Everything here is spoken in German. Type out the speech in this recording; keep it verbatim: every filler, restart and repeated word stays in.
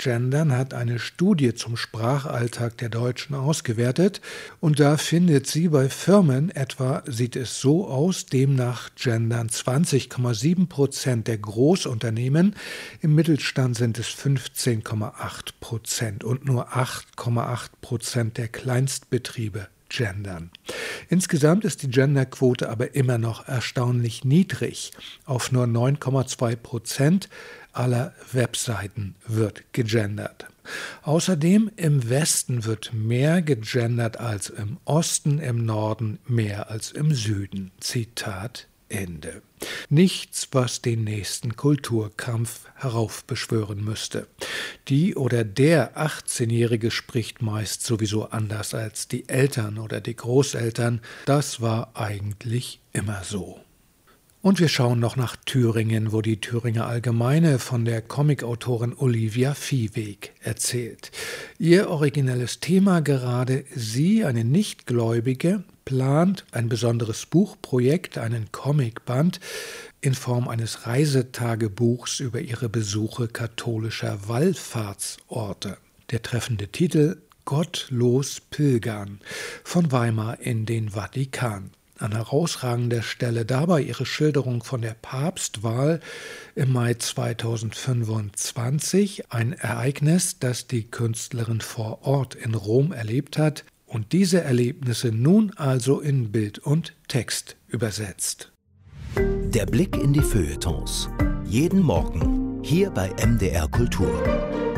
Gendern hat eine Studie zum Sprachalltag der Deutschen ausgewertet und da findet sie bei Firmen etwa, sieht es so aus, demnach gendern zwanzig Komma sieben Prozent der Großunternehmen, im Mittelstand sind es fünfzehn Komma acht Prozent und nur acht Komma acht Prozent der Kleinstbetriebe gendern. Insgesamt ist die Genderquote aber immer noch erstaunlich niedrig. Auf nur neun Komma zwei Prozent aller Webseiten wird gegendert. Außerdem im Westen wird mehr gegendert als im Osten, im Norden mehr als im Süden. Zitat Ende. Nichts, was den nächsten Kulturkampf heraufbeschwören müsste. Die oder der achtzehnjährige spricht meist sowieso anders als die Eltern oder die Großeltern. Das war eigentlich immer so. Und wir schauen noch nach Thüringen, wo die Thüringer Allgemeine von der Comicautorin Olivia Viehweg erzählt. Ihr originelles Thema gerade: Sie, eine Nichtgläubige, plant ein besonderes Buchprojekt, einen Comicband in Form eines Reisetagebuchs über ihre Besuche katholischer Wallfahrtsorte. Der treffende Titel: Gottlos pilgern, von Weimar in den Vatikan. An herausragender Stelle dabei ihre Schilderung von der Papstwahl im Mai zweitausendfünfundzwanzig, ein Ereignis, das die Künstlerin vor Ort in Rom erlebt hat und diese Erlebnisse nun also in Bild und Text übersetzt. Der Blick in die Feuilletons. Jeden Morgen hier bei M D R Kultur.